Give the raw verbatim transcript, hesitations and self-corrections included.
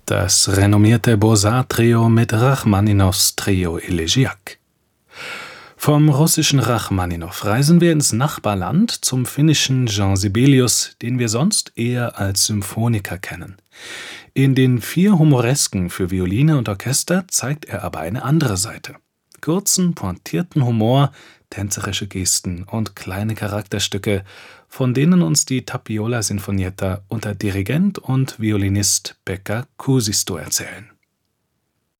Das renommierte Beaux-Arts-Trio mit Rachmaninows Trio Elegiac. Vom russischen Rachmaninow reisen wir ins Nachbarland zum finnischen Jean Sibelius, den wir sonst eher als Symphoniker kennen. In den vier Humoresken für Violine und Orchester zeigt er aber eine andere Seite. Kurzen, pointierten Humor, tänzerische Gesten und kleine Charakterstücke, von denen uns die Tapiola Sinfonietta unter Dirigent und Violinist Pekka Kuusisto erzählen